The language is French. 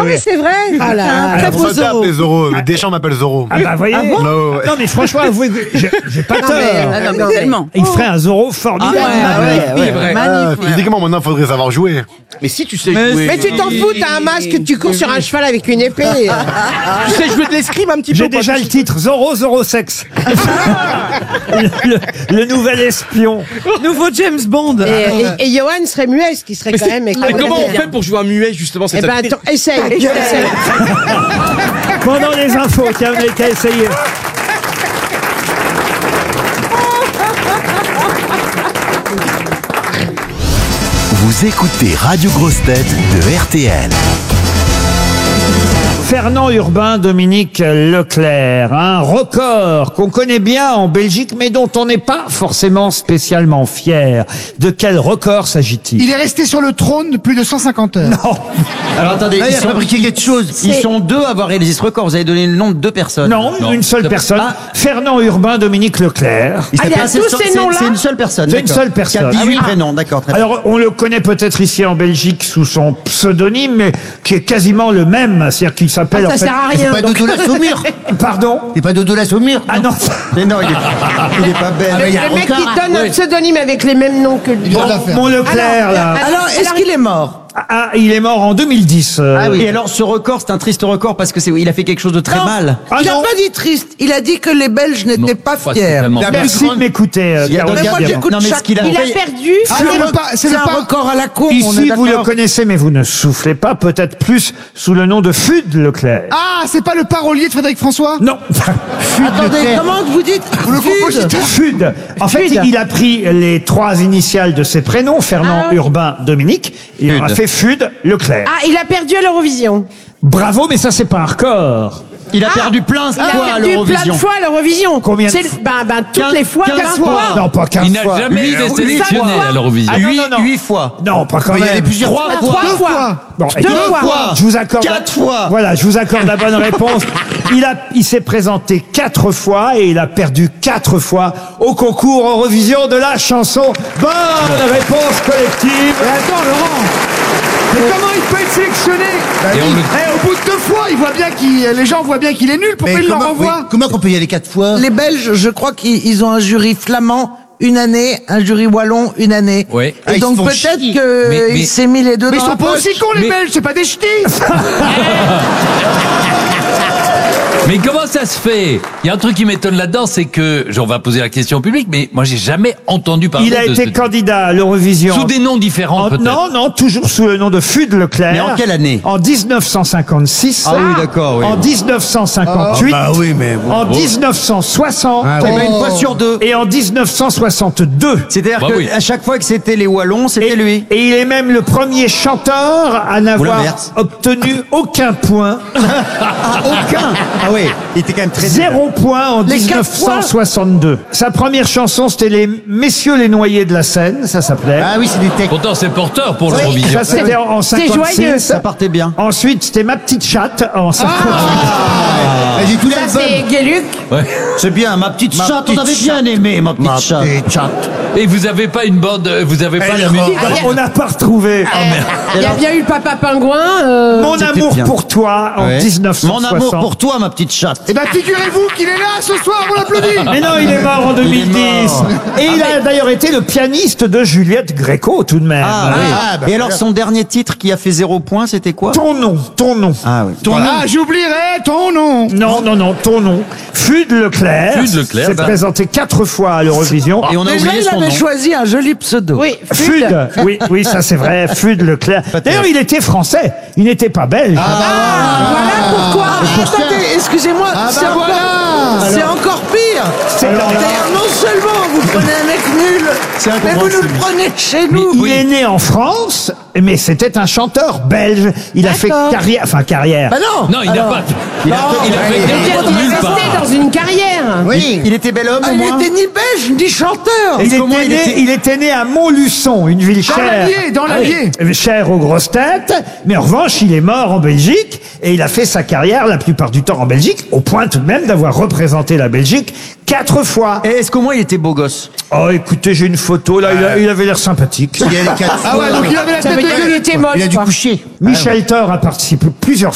oui, c'est vrai. Ah là, Très beau Zorro. Zorro. Deschamps m'appelle Zorro. Ah bah voyez. Non mais franchement, avouez que j'ai pas tort. Tellement. Il ferait un Zorro formidable. C'est vrai. Magnifique. Physiquement, maintenant, il faudrait savoir jouer. Mais si tu sais jouer. Mais tu t'en fous, t'as un masque, tu cours sur un cheval avec une épée. Tu sais jouer de l'escrime un petit peu. J'ai déjà le titre Zorro Sex. le nouvel espion. Nouveau James Bond. Et Johan serait muet, ce qui serait quand même. Mais comment on fait pour jouer un muet justement? Eh ben, attends, essaye. Pendant les infos, tiens, on a qu'à essayer. Vous écoutez Radio Grosse Tête de RTL. Fernand Urbain, Dominique Leclerc, un record qu'on connaît bien en Belgique, mais dont on n'est pas forcément spécialement fier. De quel record s'agit-il? Il est resté sur le trône plus de 150 heures. Non. Alors attendez, il a fabriqué quelque chose. Ils sont deux à avoir réalisé ce record. Vous avez donné le nom de deux personnes. Non, une seule personne. Fernand Urbain, Dominique Leclerc. Il y a tous ces noms-là. C'est une seule personne. C'est une seule personne. Qui a 18 prénoms, d'accord. Très bien. Alors, on le connaît peut-être ici en Belgique sous son pseudonyme, mais qui est quasiment le même. C'est-à-dire qu'il s'appelle... Ça sert à rien. C'est pas Dodo la Saumure. Pardon? C'est pas Dodo la Saumure. Ah non. Mais non, il est pas belle. Le mec qui donne un pseudonyme avec les mêmes noms que lui. Mon Leclerc, là. Alors, est-ce qu'il est mort? Ah, il est mort en 2010. Ah oui. Et alors, ce record, c'est un triste record parce que il a fait quelque chose de très mal. Ah Il n'a non. pas dit triste. Il a dit que les Belges n'étaient pas fiers. Merci de m'écouter, Caroline. Mais moi, j'écoute Non, mais ce qu'il a Il a fait. perdu. C'est un record à la con. on Ici, est vous le d'accord. connaissez, mais vous ne soufflez pas, peut-être plus sous le nom de Fude Leclerc. Ah, c'est pas le parolier de Frédéric François? Non. Attendez, comment vous dites Le compositeur. Fude. En fait, il a pris les trois initiales de ses prénoms, Fernand, Urbain, Dominique. Il en a fait Fude Leclerc. Ah, il a perdu à l'Eurovision. Bravo, mais ça, c'est pas un record. Il a perdu plein de Il a fois à perdu plein l'Eurovision. de fois à l'Eurovision. Combien de C'est fois toutes les fois, 15 fois. Non, pas 15 Il n'a fois. jamais été sélectionné à l'Eurovision. Ah, non. 8 fois. Non, pas quand Il y a même. plusieurs fois. 3 fois. Bon, Deux fois. Je vous accorde 4 fois. Voilà, je vous accorde la bonne réponse. Il s'est présenté 4 fois et il a perdu 4 fois au concours Eurovision de la chanson. Bonne réponse collective. Mais attends, Laurent. Mais comment il peut être sélectionné? Au bout de 2 fois, les gens voient bien qu'il est nul. Pourquoi ils le renvoient? Comment on peut y aller 4 fois? Les Belges, je crois qu'ils ont un jury flamand une année, un jury wallon une année. Ouais. Et donc peut-être qu'il s'est mis les deux Mais ils dans sont la pas poche. aussi cons, les Belges, c'est pas des ch'tis. Mais comment ça se fait? Il y a un truc qui m'étonne là-dedans, c'est que, on va poser la question au public, mais moi j'ai jamais entendu parler Il a de été candidat à l'Eurovision. Sous des noms différents, peut-être. Non, toujours sous le nom de Fude Leclerc. Mais en quelle année? En 1956. Ah oui, d'accord, oui. En 1958. Bah oui, mais bon. En 1960. Eh ben, une fois sur deux. Et en 1962. C'est-à-dire Bah oui. qu'à chaque fois que c'était les Wallons, c'était lui. Et il est même le premier chanteur à n'avoir l'inverse. obtenu aucun point. Aucun. Ah oui, il était quand même très 0 point en 1962. Sa première chanson, c'était les Messieurs les Noyés de la Seine, ça s'appelait. Ah oui, c'est des textes. Pourtant, c'est porteur pour l'Eurovision. Ça, c'était en C'est 56. joyeux. Ça partait bien. Ensuite, c'était Ma petite chatte en 58. J'ai tout Ça, c'est Gueluc. C'est bien, ma petite chatte, on avait bien aimé, ma petite chatte. Et vous avez pas une bande, vous avez pas la musique. On n'a pas retrouvé. Il y a bien eu Papa Pingouin. Mon amour bien. pour toi en Ouais. 1960. Mon amour pour toi, ma petite chatte. Eh ben, figurez-vous qu'il est là ce soir, on l'applaudit. Mais non, il est mort en 2010. Et il a d'ailleurs été le pianiste de Juliette Gréco, tout de même. Ah, oui. Et alors, son dernier titre qui a fait 0 point, c'était quoi? Ton nom. Ah oui. Ah, j'oublierai ton nom. Non, ton nom. Fude Leclerc. Fude Leclerc, s'est bah. présenté 4 fois à l'Eurovision. Et on a Déjà, oublié il son nom. avait choisi un joli pseudo. Oui, Fude. Oui, ça c'est vrai. Fude Leclerc. D'ailleurs, il était français. Il n'était pas belge. Voilà pourquoi. Attendez, excusez-moi, c'est encore pire. Alors là, C'est-à-dire, non seulement vous prenez un mec nul, mais vous nous le prenez chez nous. il est né en France, mais c'était un chanteur belge. Il a fait carrière. Bah non. Non, il n'a pas. Il a fait Il est nulle part. resté dans une carrière. Oui. Il était bel homme, Ah, au il moins. était ni belge ni chanteur. Il était né à Montluçon, une ville chère. Dans l'Allier. Cher aux grosses têtes, mais en revanche, il est mort en Belgique et il a fait sa carrière la plupart du temps en Belgique, au point tout de même d'avoir représenté la Belgique 4 fois. Et est-ce qu'au moins il était beau gosse? Oh, écoutez, j'ai une photo, là, il avait l'air sympathique. Ah ouais, donc il avait la Ça tête veut de dire qu'il était moche. Il a dû quoi. coucher. Michel Thor a participé plusieurs